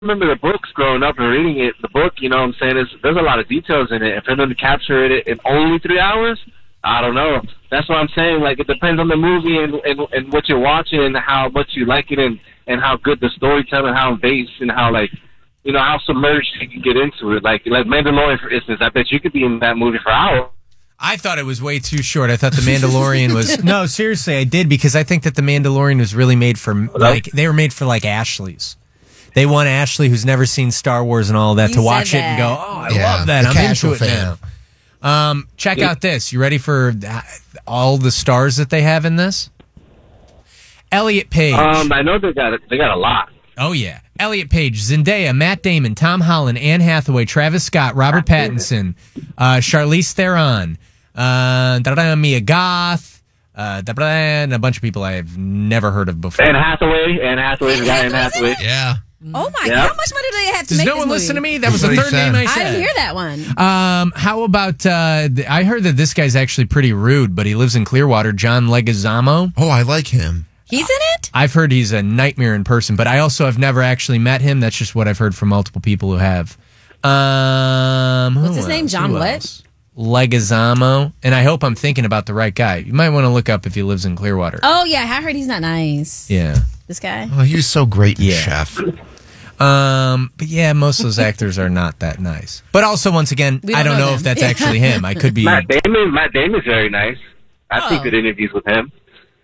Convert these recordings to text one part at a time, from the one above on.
remember the books growing up and reading it. The book, you know what I'm saying, there's a lot of details in it. And for them to capture it in only 3 hours, I don't know. That's what I'm saying. Like, it depends on the movie and what you're watching and how much you like it and how good the storytelling, how based, and how, like, you know, how submerged you can get into it. Like Mandalorian, for instance, I bet you could be in that movie for hours. I thought it was way too short. I thought The Mandalorian was... No, seriously, I did, because I think that The Mandalorian was really made for, like, they were made for, like, Ashleys. They want Ashley, who's never seen Star Wars and all that, to watch it and go, oh, I love that. I'm into it now. Check out this. You ready for all the stars that they have in this? Elliot Page. I know they got a lot. Oh, yeah. Elliot Page, Zendaya, Matt Damon, Tom Holland, Anne Hathaway, Travis Scott, Robert Pattinson, Charlize Theron, Mia Goth, and a bunch of people I have never heard of before. Anne Hathaway, the guy Anne Hathaway. Yeah. Oh, my God. How much money do they have to make Does no one listen to me? That was the third name I said. I didn't hear that one. How about, I heard that this guy's actually pretty rude, but he lives in Clearwater, John Leguizamo. Oh, I like him. He's in it? I've heard he's a nightmare in person, but I also have never actually met him. That's just what I've heard from multiple people who have. What's his name? John what? Leguizamo. And I hope I'm thinking about the right guy. You might want to look up if he lives in Clearwater. Oh, yeah. I heard he's not nice. Yeah. This guy? Oh, he was so great in Chef. But yeah, most of those actors are not that nice. But also, once again, I don't know if that's actually him. I could be... Matt Damon's very nice. I've seen good interviews with him.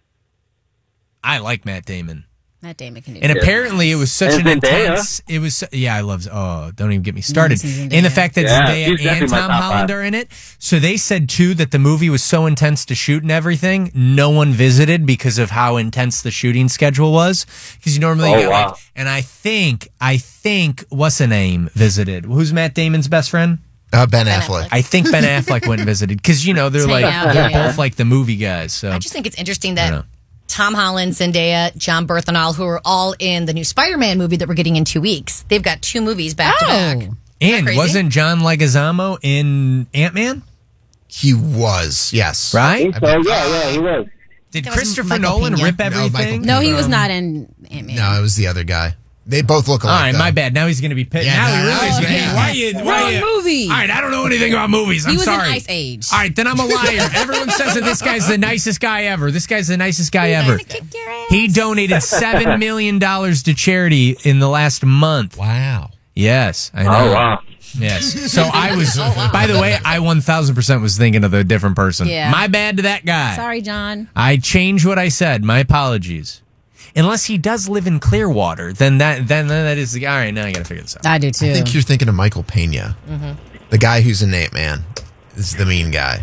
I like Matt Damon. Matt Damon can do And it. apparently it was such an intense... It was... I love... Oh, don't even get me started. And the fact that Zendaya and Tom Holland are in it. So they said, too, that the movie was so intense to shoot and everything, no one visited because of how intense the shooting schedule was. Because you normally get like... And I think, what's the name, visited? Who's Matt Damon's best friend? Ben Affleck. I think Ben Affleck went and visited. Because, you know, they're both like the movie guys. So I just think it's interesting that Tom Holland, Zendaya, John Bernthal, who are all in the new Spider-Man movie that we're getting in 2 weeks. They've got 2 movies back to back. And wasn't John Leguizamo in Ant-Man? He was, yes. Right? Yeah, he was. Did Christopher Nolan rip everything? No, he was not in Ant-Man. No, it was the other guy. They both look alike. All right, my bad. Now he's going to be pissed. Now he really is going to be. Why movie. All right, I don't know anything about movies. I'm sorry. He was in Ice Age. All right, then I'm a liar. Everyone says that this guy's the nicest guy ever. This guy's the nicest guy ever. He donated $7 million to charity in the last month. Wow. Yes, I know. Oh, wow. Yes. So I was, by the way, I 1,000% was thinking of a different person. Yeah. My bad to that guy. Sorry, John. I changed what I said. My apologies. Unless he does live in Clearwater, then that is the... All right, now I got to figure this out. I do, too. I think you're thinking of Michael Pena. The guy who's in Ant-Man. This is the mean guy.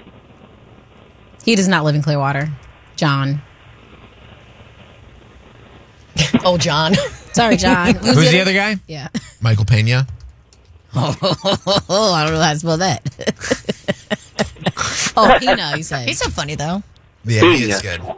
He does not live in Clearwater. John. Oh, John. Sorry, John. Who's the other guy? Yeah. Michael Pena. I don't know how to spell that. Pena, you said. He's so funny, though. Yeah, he is good.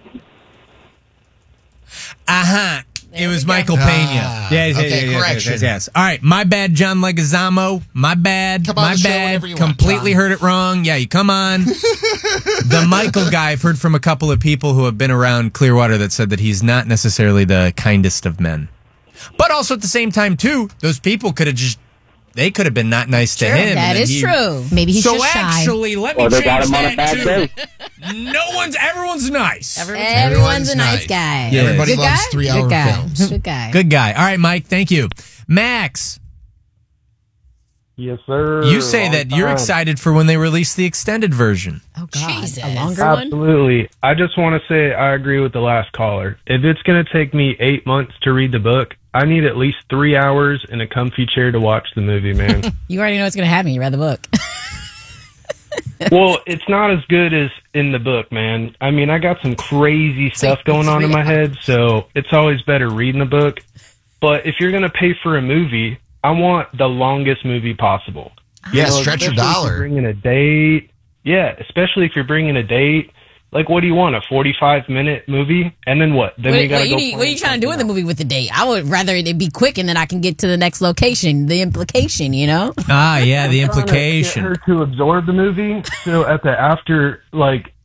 It was Michael Pena. Correction. Yes. All right, my bad, John Leguizamo. My bad. Come on the show whenever you want, Completely John. heard it wrong. Yeah, you come on. The Michael guy, I've heard from a couple of people who have been around Clearwater that said that he's not necessarily the kindest of men. But also at the same time, too, those people could have been not nice to him. That is true. Maybe he's just shy. So actually, let me change that too. Everyone's nice. Everyone's a nice guy. Yeah. Everybody Good loves guy? 3-hour Good guy. films. Good guy. Good guy. All right, Mike, thank you. Max, Yes, sir. you say Long that you're time. excited for when they release the extended version. Oh, God. Jesus. A longer one? Absolutely. I just want to say I agree with the last caller. If it's going to take me 8 months to read the book, I need at least 3 hours in a comfy chair to watch the movie, man. You already know what's going to happen. You read the book. Well, it's not as good as in the book, man. I mean, I got some crazy stuff going on in my head, so it's always better reading the book. But if you're going to pay for a movie, I want the longest movie possible. Yeah, stretch your especially if dollar. you're bringing a date. Yeah, especially if you're bringing a date. Like, what do you want? A 45-minute movie? And then what? Then What you gotta are go. you trying to do in the movie with the date? I would rather it be quick and then I can get to the next location. The implication, you know? Ah, yeah, the Get implication. her to absorb the movie. So at the after, like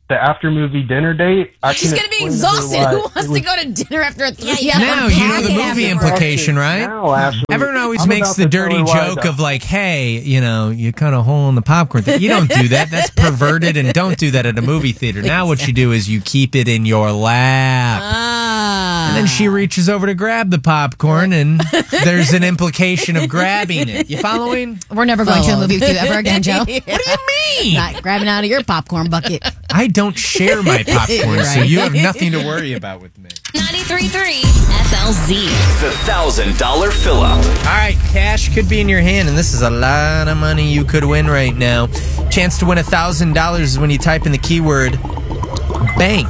the after movie dinner date, She's going to be exhausted. Who wants to go to dinner after a 3 hour? Now, you know the movie implication, right? Everyone always makes the dirty joke of like, hey, you cut a hole in the popcorn thing. You don't do that. That's perverted, and don't do that at a movie theater. Now what you do is you keep it in your lap. And then she reaches over to grab the popcorn, and there's an implication of grabbing it. You following? We're never going to a movie with you ever again, Joe. What do you mean? Not grabbing out of your popcorn bucket. I don't share my popcorn, so you have nothing to worry about with me. 93.3 FLZ. The $1,000 fill-up. All right, cash could be in your hand, and this is a lot of money you could win right now. Chance to win $1,000 is when you type in the keyword bank.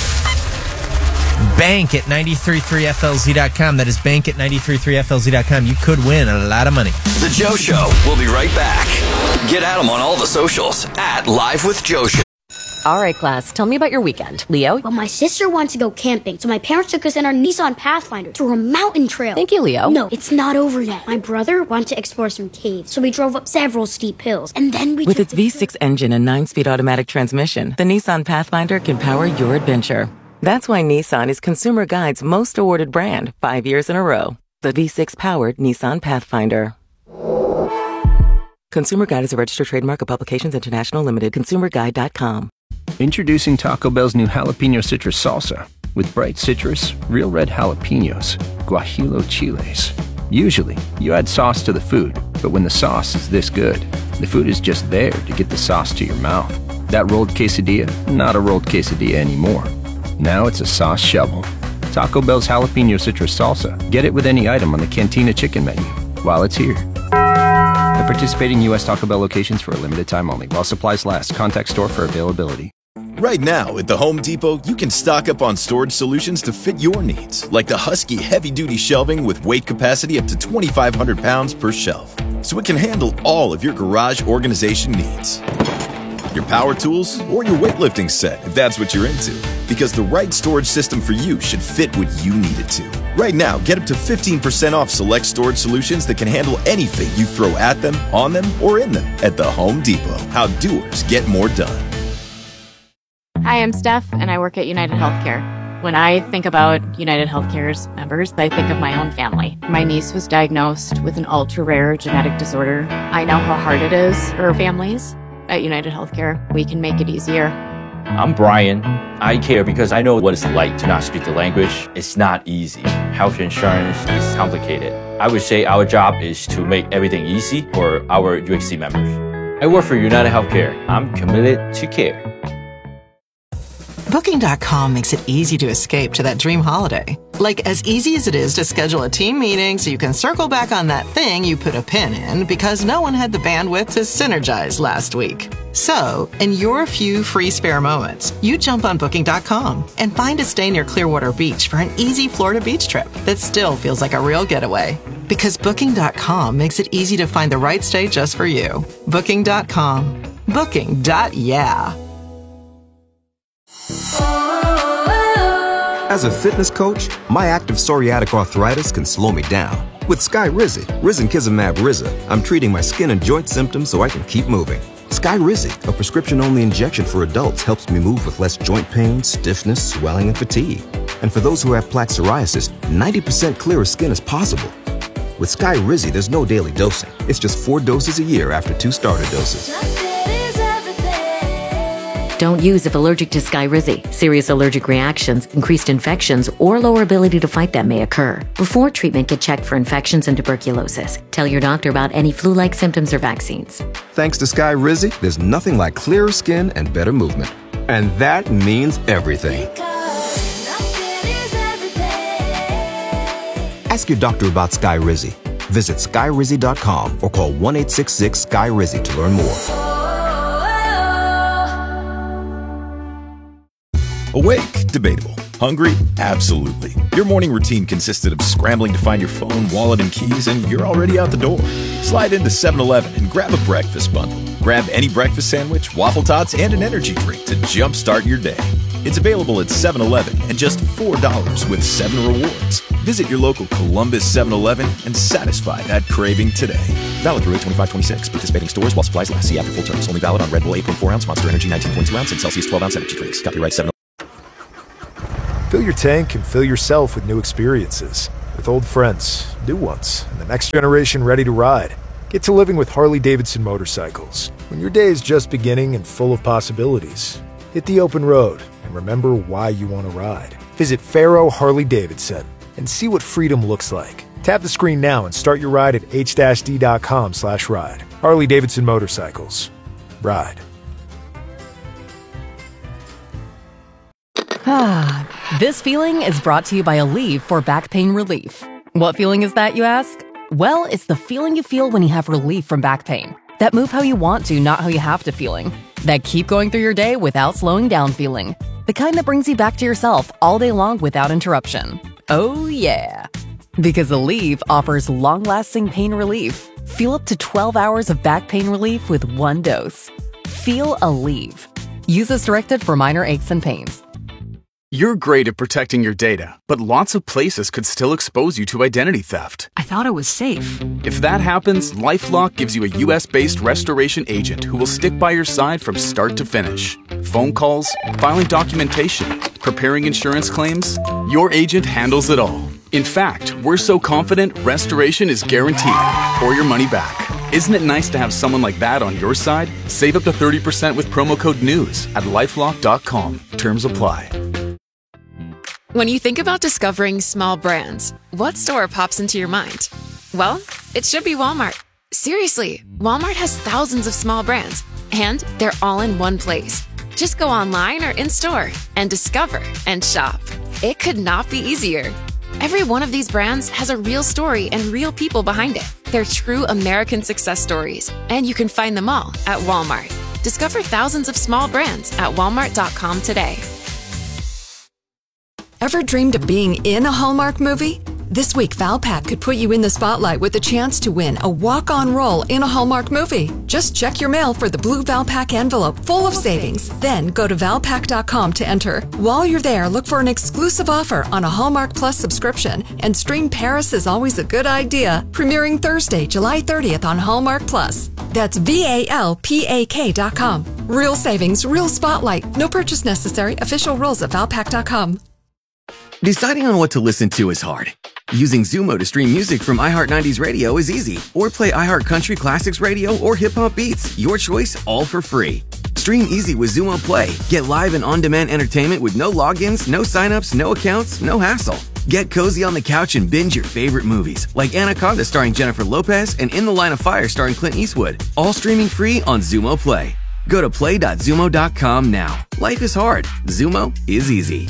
Bank at 933flz.com. That is bank at 933flz.com. You could win a lot of money. The Joe Show. We'll be right back. Get at him on all the socials at Live with Joe Show. All right, class, tell me about your weekend. Leo? Well, my sister wants to go camping, so my parents took us in our Nissan Pathfinder through a mountain trail. Thank you, Leo. No, it's not over yet. My brother wanted to explore some caves, so we drove up several steep hills, and then we With its V6 engine and 9-speed automatic transmission, the Nissan Pathfinder can power your adventure. That's why Nissan is Consumer Guide's most awarded brand 5 years in a row. The V6-powered Nissan Pathfinder. Consumer Guide is a registered trademark of Publications International Limited. ConsumerGuide.com. Introducing Taco Bell's new Jalapeno Citrus Salsa. With bright citrus, real red jalapenos, guajillo chiles. Usually, you add sauce to the food, but when the sauce is this good, the food is just there to get the sauce to your mouth. That rolled quesadilla, not a rolled quesadilla anymore. Now it's a sauce shovel. Taco Bell's Jalapeno Citrus Salsa. Get it with any item on the Cantina Chicken menu while it's here. At participating U.S. Taco Bell locations for a limited time only. While supplies last. Contact store for availability. Right now at the Home Depot, you can stock up on storage solutions to fit your needs, like the Husky heavy-duty shelving with weight capacity up to 2,500 pounds per shelf, so it can handle all of your garage organization needs. Your power tools, or your weightlifting set, if that's what you're into. Because the right storage system for you should fit what you need it to. Right now, get up to 15% off select storage solutions that can handle anything you throw at them, on them, or in them at the Home Depot. How doers get more done. Hi, I'm Steph, and I work at United Healthcare. When I think about United Healthcare's members, I think of my own family. My niece was diagnosed with an ultra-rare genetic disorder. I know how hard it is for families. At United Healthcare, we can make it easier. I'm Brian. I care because I know what it's like to not speak the language. It's not easy. Health insurance is complicated. I would say our job is to make everything easy for our UHC members. I work for United Healthcare. I'm committed to care. Booking.com makes it easy to escape to that dream holiday. Like as easy as it is to schedule a team meeting so you can circle back on that thing you put a pin in because no one had the bandwidth to synergize last week. So, in your few free spare moments, you jump on Booking.com and find a stay near Clearwater Beach for an easy Florida beach trip that still feels like a real getaway. Because Booking.com makes it easy to find the right stay just for you. Booking.com. Booking.yeah. As a fitness coach, my active psoriatic arthritis can slow me down. With Skyrizi, risankizumab Riza, I'm treating my skin and joint symptoms so I can keep moving. Skyrizi, a prescription-only injection for adults, helps me move with less joint pain, stiffness, swelling, and fatigue. And for those who have plaque psoriasis, 90% clearer skin is possible. With Skyrizi, there's no daily dosing. It's just 4 doses a year after 2 starter doses. Don't use if allergic to Skyrizi. Serious allergic reactions, increased infections, or lower ability to fight them may occur. Before treatment, get checked for infections and tuberculosis. Tell your doctor about any flu-like symptoms or vaccines. Thanks to Skyrizi, there's nothing like clearer skin and better movement. And that means everything. Ask your doctor about Skyrizi. Visit Skyrizi.com or call 1-866-SKY-RIZI to learn more. Awake? Debatable. Hungry? Absolutely. Your morning routine consisted of scrambling to find your phone, wallet, and keys, and you're already out the door. Slide into 7-Eleven and grab a breakfast bundle. Grab any breakfast sandwich, waffle tots, and an energy drink to jumpstart your day. It's available at 7-Eleven and just $4 with 7 rewards. Visit your local Columbus 7-Eleven and satisfy that craving today. Valid through 8/25/26. Participating stores while supplies last. See after full terms. Only valid on Red Bull 8.4 ounce, Monster Energy 19.2 ounce, and Celsius 12 ounce energy drinks. Copyright 7. Fill your tank and fill yourself with new experiences. With old friends, new ones, and the next generation ready to ride. Get to living with Harley-Davidson motorcycles. When your day is just beginning and full of possibilities, hit the open road and remember why you want to ride. Visit Faro Harley-Davidson and see what freedom looks like. Tap the screen now and start your ride at h-d.com/ride. Harley-Davidson Motorcycles. Ride. This feeling is brought to you by Aleve for back pain relief. What feeling is that, you ask? Well, it's the feeling you feel when you have relief from back pain. That move how you want to, not how you have to feeling. That keep going through your day without slowing down feeling. The kind that brings you back to yourself all day long without interruption. Oh yeah. Because Aleve offers long-lasting pain relief. Feel up to 12 hours of back pain relief with one dose. Feel Aleve. Use as directed for minor aches and pains. You're great at protecting your data, but lots of places could still expose you to identity theft. I thought it was safe. If that happens, LifeLock gives you a US-based restoration agent who will stick by your side from start to finish. Phone calls, filing documentation, preparing insurance claims, your agent handles it all. In fact, we're so confident restoration is guaranteed or your money back. Isn't it nice to have someone like that on your side? Save up to 30% with promo code NEWS at LifeLock.com. Terms apply. When you think about discovering small brands, what store pops into your mind? Well, it should be Walmart. Seriously, Walmart has thousands of small brands, and they're all in one place. Just go online or in-store and discover and shop. It could not be easier. Every one of these brands has a real story and real people behind it. They're true American success stories, and you can find them all at Walmart. Discover thousands of small brands at walmart.com today. Ever dreamed of being in a Hallmark movie? This week, Valpak could put you in the spotlight with a chance to win a walk-on role in a Hallmark movie. Just check your mail for the blue Valpak envelope full of savings. Then go to Valpak.com to enter. While you're there, look for an exclusive offer on a Hallmark Plus subscription and stream Paris is Always a Good Idea, premiering Thursday, July 30th on Hallmark Plus. That's VALPAK.com. Real savings, real spotlight. No purchase necessary. Official rules at Valpak.com. Deciding on what to listen to is hard. Using Zumo to stream music from iHeart 90s Radio is easy. Or play iHeart Country Classics Radio or Hip Hop Beats. Your choice, all for free. Stream easy with Zumo Play. Get live and on-demand entertainment with no logins, no signups, no accounts, no hassle. Get cozy on the couch and binge your favorite movies, like Anaconda starring Jennifer Lopez and In the Line of Fire starring Clint Eastwood. All streaming free on Zumo Play. Go to play.zumo.com now. Life is hard. Zumo is easy.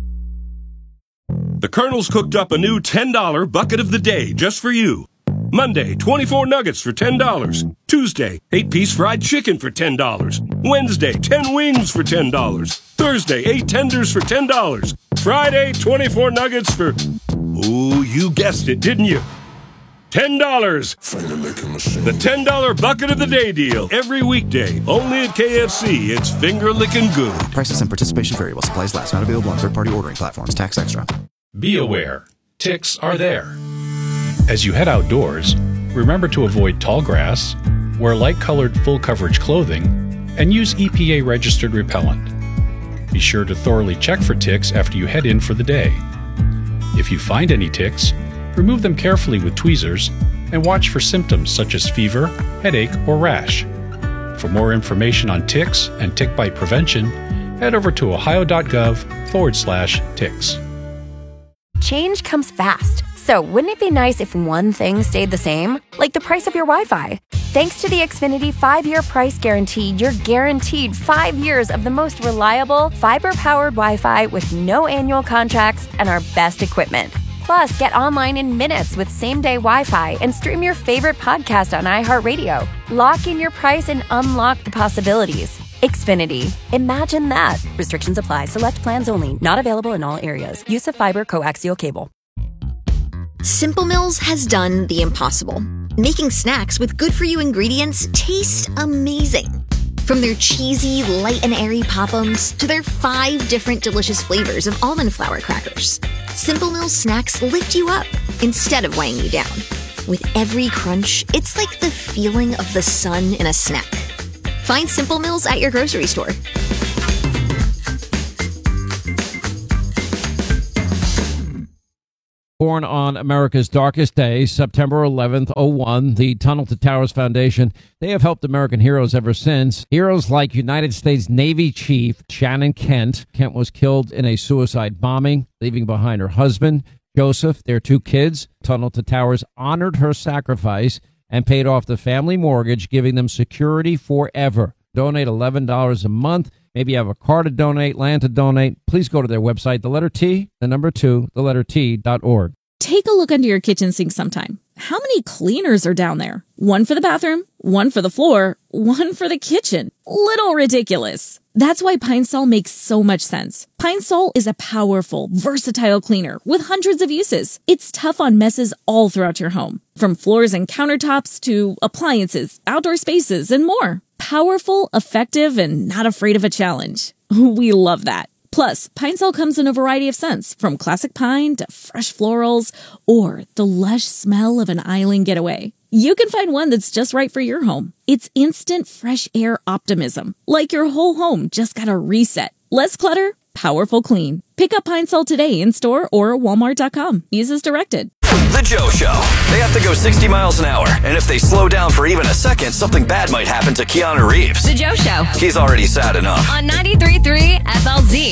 The Colonel's cooked up a new $10 bucket of the day just for you. Monday, 24 nuggets for $10. Tuesday, 8-piece fried chicken for $10. Wednesday, 10 wings for $10. Thursday, 8 tenders for $10. Friday, 24 nuggets for... Oh, you guessed it, didn't you? $10. The $10 bucket of the day deal. Every weekday. Only at KFC. It's finger-licking good. Prices and participation vary while supplies last. Not available on third-party ordering platforms. Tax extra. Be aware. Ticks are there. As you head outdoors, remember to avoid tall grass, wear light-colored full-coverage clothing, and use EPA-registered repellent. Be sure to thoroughly check for ticks after you head in for the day. If you find any ticks, remove them carefully with tweezers and watch for symptoms such as fever, headache, or rash. For more information on ticks and tick bite prevention, head over to ohio.gov/ticks. Change comes fast, so wouldn't it be nice if one thing stayed the same? Like the price of your Wi-Fi. Thanks to the Xfinity 5-year price guarantee, you're guaranteed 5 years of the most reliable, fiber-powered Wi-Fi with no annual contracts and our best equipment. Plus, get online in minutes with same-day Wi-Fi and stream your favorite podcast on iHeartRadio. Lock in your price and unlock the possibilities. Xfinity. Imagine that. Restrictions apply. Select plans only. Not available in all areas. Use of fiber coaxial cable. Simple Mills has done the impossible. Making snacks with good-for-you ingredients taste amazing. From their cheesy, light and airy Pop-Ums to their 5 different delicious flavors of almond flour crackers. Simple Mills snacks lift you up instead of weighing you down. With every crunch, it's like the feeling of the sun in a snack. Find Simple Mills at your grocery store. Born on America's darkest day, September 11th, 01, the Tunnel to Towers Foundation, they have helped American heroes ever since. Heroes like United States Navy Chief Shannon Kent. Kent was killed in a suicide bombing, leaving behind her husband, Joseph, their 2 kids. Tunnel to Towers honored her sacrifice and paid off the family mortgage, giving them security forever. Donate $11 a month. Maybe you have a car to donate, land to donate. Please go to their website, the letter T, the number 2, the letter T.org. Take a look under your kitchen sink sometime. How many cleaners are down there? One for the bathroom, one for the floor, one for the kitchen. Little ridiculous. That's why Pine Sol makes so much sense. Pine Sol is a powerful, versatile cleaner with hundreds of uses. It's tough on messes all throughout your home, from floors and countertops to appliances, outdoor spaces, and more. Powerful, effective, and not afraid of a challenge. We love that. Plus, Pine Sol comes in a variety of scents, from classic pine to fresh florals, or the lush smell of an island getaway. You can find one that's just right for your home. It's instant fresh air optimism, like your whole home just got a reset. Less clutter, powerful clean. Pick up Pine Sol today in store or Walmart.com. Use as directed. The Joe Show. They have to go 60 miles an hour, and if they slow down for even a second, something bad might happen to Keanu Reeves. The Joe Show. He's already sad enough. On 93.3 FLZ.